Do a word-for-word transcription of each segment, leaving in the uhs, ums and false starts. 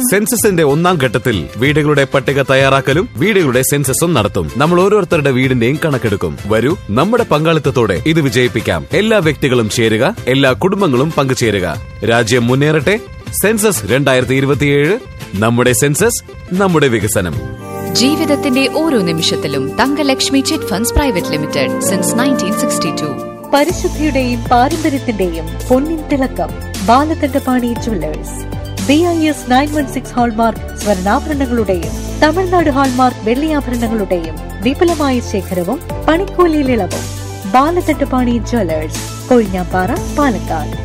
സെൻസസിന്റെ ഒന്നാം ഘട്ടത്തിൽ വീടുകളുടെ പട്ടിക തയ്യാറാക്കലും വീടുകളുടെ സെൻസസും നടത്തും. നമ്മൾ ഓരോരുത്തരുടെ വീടിന്റെയും കണക്കെടുക്കും. വരൂ, നമ്മുടെ പങ്കാളിത്തത്തോടെ ഇത് വിജയിപ്പിക്കാം. എല്ലാ വ്യക്തികളും ചേരുക, എല്ലാ കുടുംബങ്ങളും പങ്കുചേരുക. രാജ്യം മുന്നേറട്ടെ. സെൻസസ് രണ്ടായിരത്തി ഇരുപത്തിയേഴ്. നമ്മുടെ സെൻസസ്, നമ്മുടെ വികസനം. ജീവിതത്തിന്റെ ഓരോ നിമിഷത്തിലും Thankalakshmi chit funds private limited since nineteen sixty to. പരിശുദ്ധിയുടെയും പാരമ്പര്യത്തിന്റെയും പൊന്നിൻ തിളക്കം Balakandapani jewellers. B I S nine one six hallmark സ്വർണ്ണാഭരണങ്ങളുടെയും Tamil Nadu hallmark വെള്ളിയാഭരണങ്ങളുടെയും വിപുലമായ ശേഖരവും പണിക്കൂലിയിൽ ഇളവും. Balakandapani jewellers, Kozhinjampara, Palakkad.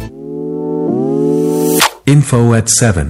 Info at seven.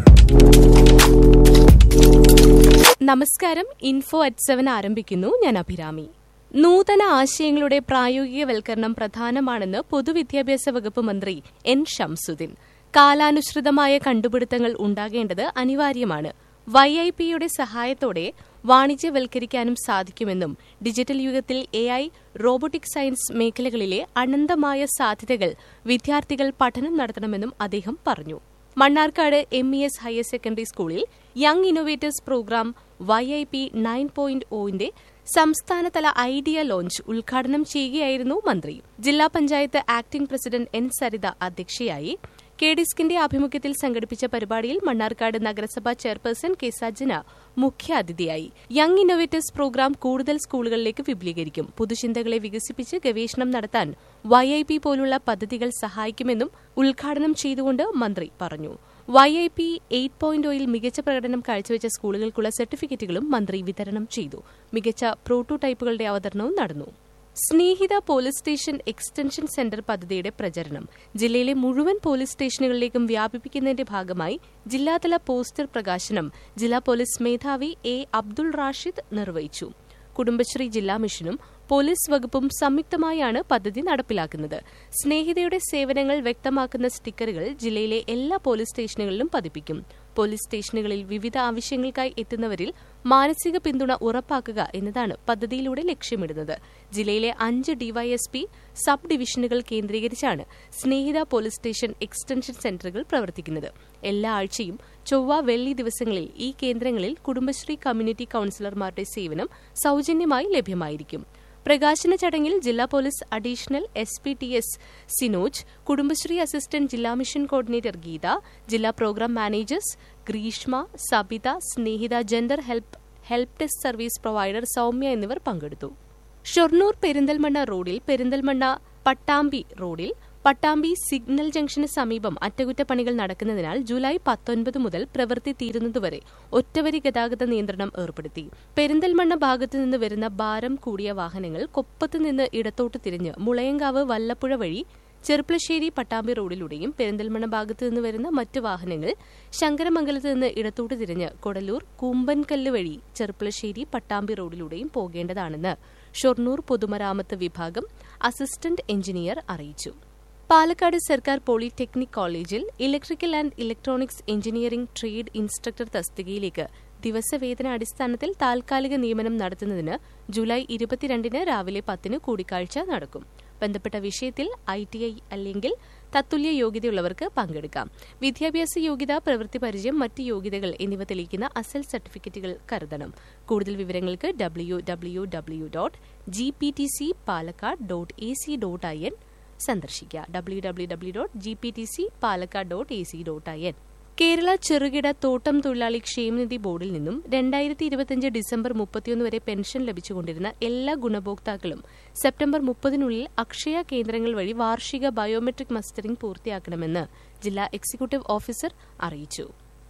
നമസ്കാരം. ഇൻഫോ അറ്റ് സെവൻ ആരംഭിക്കുന്നു. ഞാൻ അഭിരാമി. നൂതന ആശയങ്ങളുടെ പ്രായോഗികവൽക്കരണം പ്രധാനമാണെന്ന് പൊതുവിദ്യാഭ്യാസ വകുപ്പ് മന്ത്രി എൻ ഷംസുദ്ദീൻ. കാലാനുസൃതമായ കണ്ടുപിടുത്തങ്ങൾ ഉണ്ടാകേണ്ടത് അനിവാര്യമാണ്. വൈ ഐ പിയുടെ സഹായത്തോടെ വാണിജ്യവൽക്കരിക്കാനും സാധിക്കുമെന്നും ഡിജിറ്റൽ യുഗത്തിൽ എ ഐ, റോബോട്ടിക് സയൻസ് മേഖലകളിലെ അനന്തമായ സാധ്യതകൾ വിദ്യാർത്ഥികൾ പഠനം നടത്തണമെന്നും അദ്ദേഹം പറഞ്ഞു. Mannarkkad M E S higher secondary സ്കൂളിൽ young innovators programme Y I P nine point ഒന്റെ സംസ്ഥാനതല ഐഡിയ ലോഞ്ച് ഉദ്ഘാടനം ചെയ്യുകയായിരുന്നു മന്ത്രി. ജില്ലാ panchayat acting president N Saritha അധ്യക്ഷയായി. കെ ഡിസ്കിന്റെ ആഭിമുഖ്യത്തിൽ സംഘടിപ്പിച്ച പരിപാടിയിൽ മണ്ണാർക്കാട് നഗരസഭാ ചെയർപേഴ്സൺ കെ സജ്ജന മുഖ്യാതിഥിയായി. യങ് ഇന്നോവേറ്റേഴ്സ് പ്രോഗ്രാം കൂടുതൽ സ്കൂളുകളിലേക്ക് വിപുലീകരിക്കും. പുതുചിന്തകളെ വികസിപ്പിച്ച് ഗവേഷണം നടത്താൻ വൈ ഐ പി പോലുള്ള പദ്ധതികൾ സഹായിക്കുമെന്നും ഉദ്ഘാടനം ചെയ്തുകൊണ്ട് മന്ത്രി പറഞ്ഞു. Y I P eight point ഒയിൽ മികച്ച പ്രകടനം കാഴ്ചവെച്ച സ്കൂളുകൾക്കുള്ള സർട്ടിഫിക്കറ്റുകളും മന്ത്രി വിതരണം ചെയ്തു. മികച്ച പ്രോട്ടോടൈപ്പുകളുടെ അവതരണവും നടന്നു. സ്നേഹിത പോലീസ് സ്റ്റേഷൻ എക്സ്റ്റൻഷൻ സെന്റർ പദ്ധതിയുടെ പ്രചരണം ജില്ലയിലെ മുഴുവൻ പോലീസ് സ്റ്റേഷനുകളിലേക്കും വ്യാപിപ്പിക്കുന്നതിന്റെ ഭാഗമായി ജില്ലാതല പോസ്റ്റർ പ്രകാശനം ജില്ലാ പോലീസ് മേധാവി എ അബ്ദുൾ റാഷിദ് നിർവഹിച്ചു. കുടുംബശ്രീ ജില്ലാ മിഷനും പോലീസ് വകുപ്പും സംയുക്തമായാണ് പദ്ധതി നടപ്പിലാക്കുന്നത്. സ്നേഹിതയുടെ സേവനങ്ങൾ വ്യക്തമാക്കുന്ന സ്റ്റിക്കറുകൾ ജില്ലയിലെ എല്ലാ പോലീസ് സ്റ്റേഷനുകളിലും പതിപ്പിക്കും. പോലീസ് സ്റ്റേഷനുകളിൽ വിവിധ ആവശ്യങ്ങൾക്കായി എത്തുന്നവരിൽ മാനസിക പിന്തുണ ഉറപ്പാക്കുക എന്നതാണ് പദ്ധതിയിലൂടെ ലക്ഷ്യമിടുന്നത്. ജില്ലയിലെ അഞ്ച് ഡിവൈഎസ്പി സബ് ഡിവിഷനുകൾ കേന്ദ്രീകരിച്ചാണ് സ്നേഹിത പോലീസ് സ്റ്റേഷൻ എക്സ്റ്റൻഷൻ സെന്ററുകൾ പ്രവർത്തിക്കുന്നത്. എല്ലാ ആഴ്ചയും ചൊവ്വ, വെള്ളി ദിവസങ്ങളിൽ ഈ കേന്ദ്രങ്ങളിൽ കുടുംബശ്രീ കമ്മ്യൂണിറ്റി കൌൺസിലർമാരുടെ സേവനം സൌജന്യമായി ലഭ്യമായിരിക്കും. പ്രകാശന ചടങ്ങിൽ ജില്ലാ police additional S P T S Sinoj, Kudumbashree assistant ജില്ലാ മിഷൻ കോർഡിനേറ്റർ ഗീത, ജില്ലാ പ്രോഗ്രാം മാനേജേഴ്സ് ഗ്രീഷ്മ, സബിത, സ്നേഹിത gender help help desk service provider Soumya എന്നിവർ പങ്കെടുത്തു. ഷൊർണൂർ പെരിന്തൽമണ്ണ റോഡിൽ പെരിന്തൽമണ്ണ പട്ടാമ്പി റോഡിൽ പട്ടാമ്പി സിഗ്നൽ ജംഗ്ഷന് സമീപം അറ്റകുറ്റപ്പണികൾ നടക്കുന്നതിനാൽ ജൂലൈ പത്തൊൻപത് മുതൽ പ്രവൃത്തി തീരുന്നതുവരെ ഒറ്റവരി ഗതാഗത നിയന്ത്രണം ഏർപ്പെടുത്തി. പെരിന്തൽമണ്ണ ഭാഗത്തുനിന്ന് വരുന്ന ഭാരം കൂടിയ വാഹനങ്ങൾ കൊപ്പത്തുനിന്ന് ഇടത്തോട്ട് തിരിഞ്ഞ് മുളയങ്കാവ് വല്ലപ്പുഴ വഴി ചെർപ്പളശ്ശേരി പട്ടാമ്പി റോഡിലൂടെയും പെരിന്തൽമണ്ണ ഭാഗത്തുനിന്ന് വരുന്ന മറ്റു വാഹനങ്ങൾ ശങ്കരമംഗലത്ത് നിന്ന് ഇടത്തോട്ട് തിരിഞ്ഞ് കൊടലൂർ കൂമ്പൻകല്ല് വഴി ചെർപ്പളശ്ശേരി പട്ടാമ്പി റോഡിലൂടെയും പോകേണ്ടതാണെന്ന് ഷൊർണൂർ പൊതുമരാമത്ത് വിഭാഗം അസിസ്റ്റന്റ് എഞ്ചിനീയർ അറിയിച്ചു. പാലക്കാട് സർക്കാർ പോളിടെക്നിക് കോളേജിൽ electrical and electronics engineering trade instructor തസ്തികയിലേക്ക് ദിവസവേതന അടിസ്ഥാനത്തിൽ താൽക്കാലിക നിയമനം നടത്തുന്നതിന് ജൂലൈ ഇരുപത്തിരണ്ടിന് രാവിലെ പത്തിന് കൂടിക്കാഴ്ച നടക്കും. ബന്ധപ്പെട്ട വിഷയത്തിൽ ഐ ടി ഐ അല്ലെങ്കിൽ തത്തുല്യ യോഗ്യതയുള്ളവർക്ക് പങ്കെടുക്കാം. വിദ്യാഭ്യാസ യോഗ്യത, പ്രവൃത്തി പരിചയം, മറ്റ് യോഗ്യതകൾ എന്നിവ തെളിയിക്കുന്ന അസൽ സർട്ടിഫിക്കറ്റുകൾ കരുതണം. കൂടുതൽ വിവരങ്ങൾക്ക് W W W dot G P T C Palakkad dot A C dot I N സന്ദർശിക്കുക. W W W dot G P T C Palakkad dot A C dot I N. Kerala ചെറുകിട തോട്ടം തൊഴിലാളി ക്ഷേമനിധി ബോർഡിൽ നിന്നും രണ്ടായിരത്തി ഇരുപത്തിയഞ്ച് ഡിസംബർ മുപ്പത്തിയൊന്ന് വരെ പെൻഷൻ ലഭിച്ചുകൊണ്ടിരുന്ന എല്ലാ ഗുണഭോക്താക്കളും സെപ്റ്റംബർ മുപ്പതിനുള്ളിൽ അക്ഷയ കേന്ദ്രങ്ങൾ വഴി വാർഷിക ബയോമെട്രിക് മസ്റ്ററിംഗ് പൂർത്തിയാക്കണമെന്ന് ജില്ലാ എക്സിക്യൂട്ടീവ് ഓഫീസർ അറിയിച്ചു.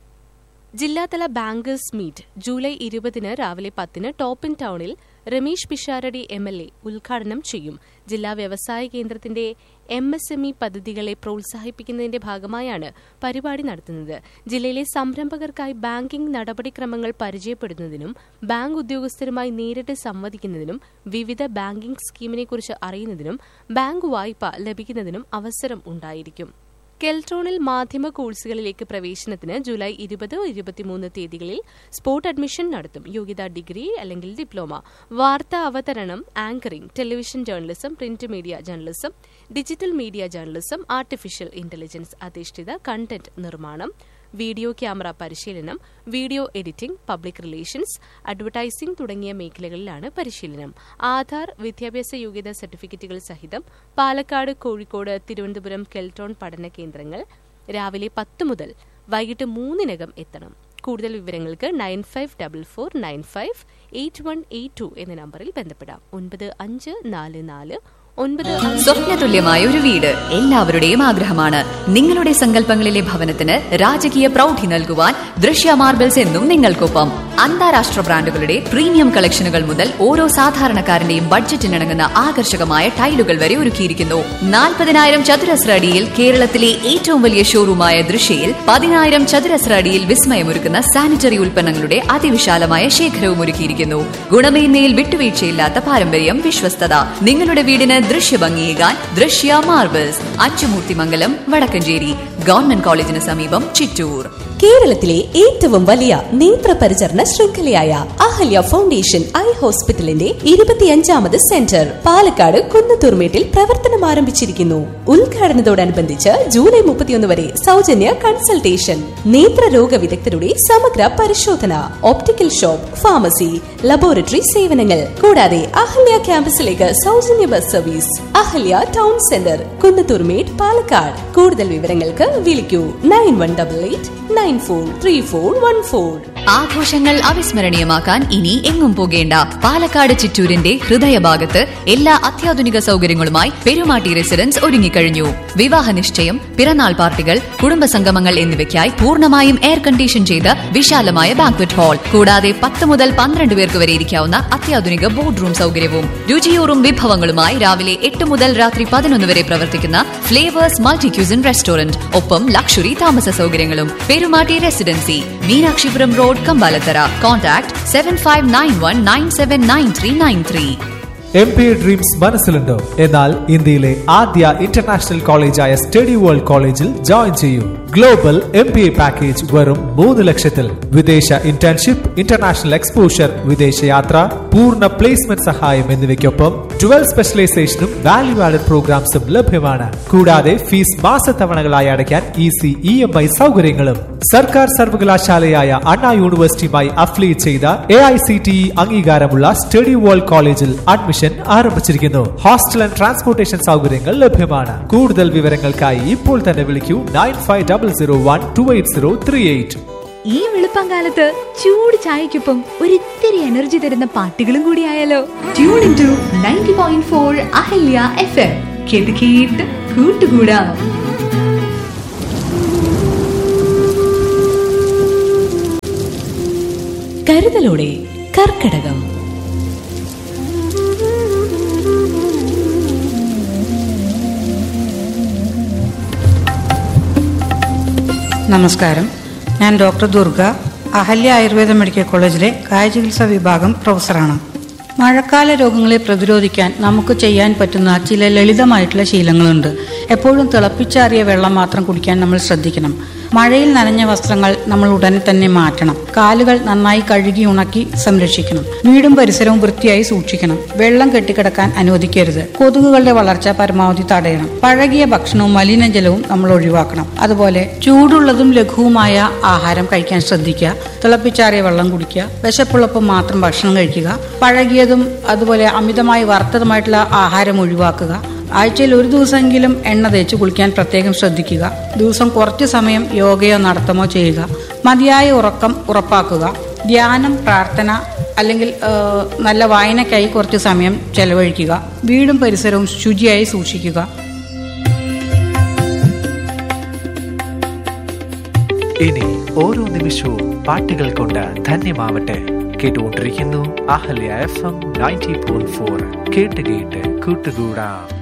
ജില്ലാതല ബാങ്കേഴ്സ് മീറ്റ് ജൂലൈ ഇരുപതിന് രാവിലെ പത്തിന് ടോപ്പിൻ ടൌണിൽ Ramesh Pisharody M L A ഉദ്ഘാടനം ചെയ്യും. ജില്ലാ വ്യവസായ കേന്ദ്രത്തിന്റെ എം എസ് എം ഇ പദ്ധതികളെ പ്രോത്സാഹിപ്പിക്കുന്നതിന്റെ ഭാഗമായാണ് പരിപാടി നടത്തുന്നത്. ജില്ലയിലെ സംരംഭകർക്കായി ബാങ്കിംഗ് നടപടിക്രമങ്ങൾ പരിചയപ്പെടുന്നതിനും ബാങ്ക് ഉദ്യോഗസ്ഥരുമായി നേരിട്ട് സംവദിക്കുന്നതിനും വിവിധ ബാങ്കിംഗ് സ്കീമിനെക്കുറിച്ച് അറിയുന്നതിനും ബാങ്ക് വായ്പ ലഭിക്കുന്നതിനും അവസരം ഉണ്ടായിരിക്കും. കെൽട്രോണിൽ മാധ്യമ കോഴ്സുകളിലേക്ക് പ്രവേശനത്തിന് ജൂലൈ ഇരുപത് ഇരുപത്തിമൂന്ന് തീയതികളിൽ സ്പോട്ട് അഡ്മിഷൻ നടത്തും. യോഗ്യത ഡിഗ്രി അല്ലെങ്കിൽ ഡിപ്ലോമ, വാർത്താ അവതരണം, anchoring, television journalism, print media journalism, digital media journalism, artificial intelligence അധിഷ്ഠിത കണ്ടന്റ് നിർമ്മാണം, വീഡിയോ ക്യാമറ പരിശീലനം, video editing, public relations, advertising തുടങ്ങിയ മേഖലകളിലാണ് പരിശീലനം. ആധാർ, വിദ്യാഭ്യാസ യോഗ്യതാ സർട്ടിഫിക്കറ്റുകൾ സഹിതം പാലക്കാട്, കോഴിക്കോട്, തിരുവനന്തപുരം, കെൽട്രോൺ പഠന കേന്ദ്രങ്ങൾ രാവിലെ പത്ത് മുതൽ വൈകിട്ട് മൂന്നിനകം എത്തണം. കൂടുതൽ വിവരങ്ങൾക്ക് nine five double four nine five eight one eight to എന്ന നമ്പറിൽ ബന്ധപ്പെടാം. ഒൻപത് അഞ്ച് നാല് നാല് ഒൻപത് സ്വപ്നതുല്യമായ ഒരു വീട് എല്ലാവരുടെയും ആഗ്രഹമാണ്. നിങ്ങളുടെ സങ്കല്പങ്ങളിലെ ഭവനത്തിന് രാജകീയ പ്രൗഢി നൽകുവാൻ ദൃശ്യ മാർബിൾസ് എന്നും നിങ്ങൾക്കൊപ്പം. അന്താരാഷ്ട്ര ബ്രാൻഡുകളുടെ പ്രീമിയം കളക്ഷനുകൾ മുതൽ ഓരോ സാധാരണക്കാരന്റെയും ബഡ്ജറ്റിനിണങ്ങുന്ന ആകർഷകമായ ടൈലുകൾ വരെ ഒരുക്കിയിരിക്കുന്നു. നാൽപ്പതിനായിരം ചതുരശ്ര അടിയിൽ കേരളത്തിലെ ഏറ്റവും വലിയ ഷോറൂമായ ദൃശ്യയിൽ പതിനായിരം ചതുരശ്ര അടിയിൽ വിസ്മയമൊരുക്കുന്ന സാനിറ്ററി ഉൽപ്പന്നങ്ങളുടെ അതിവിശാലമായ ശേഖരവും ഒരുക്കിയിരിക്കുന്നു. ഗുണമേന്മയിൽ വിട്ടുവീഴ്ചയില്ലാത്ത പാരമ്പര്യം, വിശ്വസ്തത. നിങ്ങളുടെ വീടിന് ദൃശ്യഭംഗിയേകാൻ ദൃശ്യ മാർബിൾസ്, അച്ചുമൂർത്തിമംഗലം, വടക്കഞ്ചേരി. ഗവൺമെന്റ് കോളേജിന് സമീപം, ചിറ്റൂർ. കേരളത്തിലെ ഏറ്റവും വലിയ നേത്ര പരിചരണ ശൃംഖലയായ അഹല്യ ഫൗണ്ടേഷൻ ഐ ഹോസ്പിറ്റലിന്റെ ഇരുപത്തിയഞ്ചാമത് സെന്റർ പാലക്കാട് കുന്നത്തൂർമേട്ടിൽ പ്രവർത്തനം ആരംഭിച്ചിരിക്കുന്നു. ഉദ്ഘാടനത്തോടനുബന്ധിച്ച് ജൂലൈ മുപ്പത്തിയൊന്ന് വരെ സൗജന്യ കൺസൾട്ടേഷൻ, നേത്രരോഗ വിദഗ്ധരുടെ സമഗ്ര പരിശോധന, ഓപ്റ്റിക്കൽ ഷോപ്പ്, ഫാർമസി, ലബോറട്ടറി സേവനങ്ങൾ കൂടാതെ അഹല്യ ക്യാമ്പസിലേക്ക് സൗജന്യ bus service. Ahalya town centre, Kunnathurmedu, Palakkad. കൂടുതൽ വിവരങ്ങൾക്ക് വിളിക്കൂ nine one double eight nine four three four one four. ആഘോഷങ്ങൾ അവിസ്മരണീയമാക്കാൻ ഇനി എങ്ങും പോകേണ്ട. പാലക്കാട് ചിറ്റൂരിന്റെ ഹൃദയഭാഗത്ത് എല്ലാ അത്യാധുനിക സൗകര്യങ്ങളുമായി പെരുമാട്ടി റെസിഡൻസ് ഒരുങ്ങിക്കഴിഞ്ഞു. വിവാഹ നിശ്ചയം, പിറന്നാൾ പാർട്ടികൾ, കുടുംബസംഗമങ്ങൾ എന്നിവയ്ക്കായി പൂർണ്ണമായും എയർ കണ്ടീഷൻ ചെയ്ത വിശാലമായ ബാങ്ക്വറ്റ് ഹാൾ, കൂടാതെ പത്ത് മുതൽ പന്ത്രണ്ട് പേർക്ക് വരെ ഇരിക്കാവുന്ന അത്യാധുനിക ബോർഡ് റൂം സൗകര്യവും. രുചിയൂറും വിഭവങ്ങളുമായി രാവിലെ എട്ട് മുതൽ രാത്രി പതിനൊന്ന് വരെ പ്രവർത്തിക്കുന്ന ഫ്ലേവേഴ്സ് മൾട്ടി ക്യൂസിൻ റെസ്റ്റോറന്റ്, ഒപ്പം ലക്ഷറി താമസ സൗകര്യങ്ങളും. Perumatty residency, Meenakshipuram road, Kambalathara. Contact seven five nine one nine seven nine three nine three. M P A dreams മനസ്സിലുണ്ടോ? എന്നാൽ ഇന്ത്യയിലെ ആദ്യ ഇന്റർനാഷണൽ കോളേജായ സ്റ്റഡി വേൾഡ് കോളേജിൽ ജോയിൻ ചെയ്യൂ. Global M P A package വെറും മൂന്ന് ലക്ഷത്തിൽ. വിദേശ ഇന്റേൺഷിപ്പ്, ഇന്റർനാഷണൽ എക്സ്പോഷർ, വിദേശയാത്ര, പൂർണ്ണ പ്ലേസ്മെന്റ് സഹായം എന്നിവയ്ക്കൊപ്പം ട്വൽവ് സ്പെഷ്യലൈസേഷനും വാല്യൂ ആഡഡ് പ്രോഗ്രാംസും ലഭ്യമാണ്. കൂടാതെ ഫീസ് മാസത്തവണകളായി അടയ്ക്കാൻ ഈസി ഇ എം ഐ സൗകര്യങ്ങളും. സർക്കാർ സർവകലാശാലയായ അണ്ണാ യൂണിവേഴ്സിറ്റിയുമായി അഫിലിയേറ്റ് ചെയ്ത A I C T E അംഗീകാരമുള്ള സ്റ്റഡി വേൾഡ് കോളേജിൽ അഡ്മിഷൻ ആരംഭിച്ചിരിക്കുന്നു. ഹോസ്റ്റൽ ആൻഡ് ട്രാൻസ്പോർട്ടേഷൻ സൗകര്യങ്ങൾ ലഭ്യമാണ്. കൂടുതൽ വിവരങ്ങൾക്കായി ഇപ്പോൾ തന്നെ വിളിക്കൂ nine five double zero one two eight zero three eight. ഈ വെളുപ്പംകാലത്ത് ചൂട് ചായക്കൊപ്പം ഒരിത്തിരി എനർജി തരുന്ന പാട്ടുകളും കൂടിയായാലോ? Tune in to ninety point four Ahalya F M. കേട്ട് കേട്ട് കൂട്ടുകൂടാം. കരുതലോടെ കർക്കടകം. നമസ്കാരം, ഞാൻ ഡോക്ടർ ദുർഗ, അഹല്യ ആയുർവേദ മെഡിക്കൽ കോളേജിലെ കായചികിത്സാ വിഭാഗം പ്രൊഫസറാണ്. മഴക്കാല രോഗങ്ങളെ പ്രതിരോധിക്കാൻ നമുക്ക് ചെയ്യാൻ പറ്റുന്ന ചില ലളിതമായിട്ടുള്ള ശീലങ്ങളുണ്ട്. എപ്പോഴും തിളപ്പിച്ചാറിയ വെള്ളം മാത്രം കുടിക്കാൻ നമ്മൾ ശ്രദ്ധിക്കണം. മഴയിൽ നനഞ്ഞ വസ്ത്രങ്ങൾ നമ്മൾ ഉടനെ തന്നെ മാറ്റണം. കാലുകൾ നന്നായി കഴുകി ഉണക്കി സംരക്ഷിക്കണം. വീടും പരിസരവും വൃത്തിയായി സൂക്ഷിക്കണം. വെള്ളം കെട്ടിക്കിടക്കാൻ അനുവദിക്കരുത്. കൊതുകുകളുടെ വളർച്ച പരമാവധി തടയണം. പഴകിയ ഭക്ഷണവും മലിനജലവും നമ്മൾ ഒഴിവാക്കണം. അതുപോലെ ചൂടുള്ളതും ലഘുവുമായ ആഹാരം കഴിക്കാൻ ശ്രദ്ധിക്കുക. തിളപ്പിച്ചാറിയ വെള്ളം കുടിക്കുക. വിശപ്പുള്ളപ്പോൾ മാത്രം ഭക്ഷണം കഴിക്കുക. പഴകിയതും അതുപോലെ അമിതമായി വറുത്തതുമായിട്ടുള്ള ആഹാരം ഒഴിവാക്കുക. ആഴ്ചയിൽ ഒരു ദിവസമെങ്കിലും എണ്ണ തേച്ച് കുളിക്കാൻ പ്രത്യേകം ശ്രദ്ധിക്കുക. ദിവസം കുറച്ച് സമയം യോഗയോ നടത്തമോ ചെയ്യുക. മതിയായ ഉറക്കം ഉറപ്പാക്കുക. ധ്യാനം, പ്രാർത്ഥന അല്ലെങ്കിൽ നല്ല വായനയ്ക്കായി കുറച്ച് സമയം ചെലവഴിക്കുക. വീടും പരിസരവും ശുചിയായി സൂക്ഷിക്കുക. ഇനി ഓരോ നിമിഷവും പാട്ടുകൾ കൊണ്ട് ധന്യമാവട്ടെ. കേട്ടുകൊണ്ടിരിക്കുന്നു Ahalya F M ninety point four. കേട്ട് കേട്ട് കൂട്ടുകൂടാം.